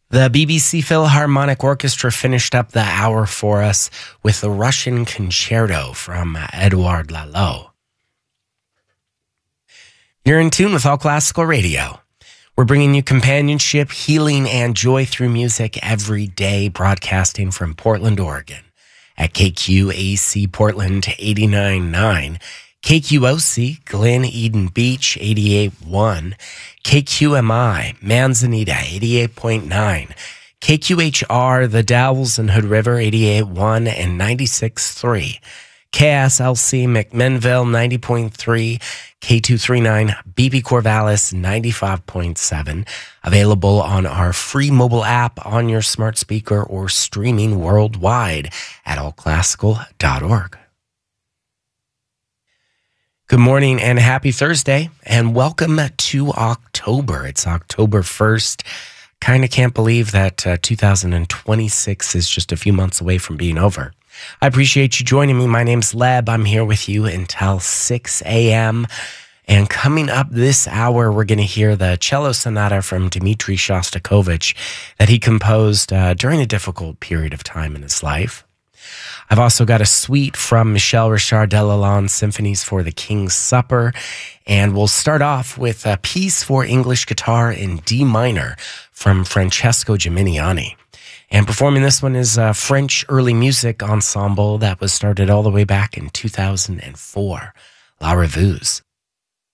The BBC Philharmonic Orchestra finished up the hour for us with the Russian Concerto from Edouard Lalo. You're in tune with All Classical Radio. We're bringing you companionship, healing, and joy through music every day, broadcasting from Portland, Oregon at KQAC Portland 89.9, KQOC Glen Eden Beach 88.1, KQMI Manzanita 88.9, KQHR The Dalles and Hood River 88.1 and 96.3, KSLC McMinnville 90.3, K239 BP Corvallis 95.7, available on our free mobile app on your smart speaker or streaming worldwide at allclassical.org. Good morning and happy Thursday, and welcome to October. It's October 1st. Kind of can't believe that 2026 is just a few months away from being over. I appreciate you joining me. My name's Leb. I'm here with you until 6 a.m. And coming up this hour, we're going to hear the cello sonata from Dmitri Shostakovich that he composed during a difficult period of time in his life. I've also got a suite from Michel Richard Delalande, Symphonies for the King's Supper. And we'll start off with a piece for English guitar in D minor from Francesco Gimignani. And performing this one is a French early music ensemble that was started all the way back in 2004, La Revues.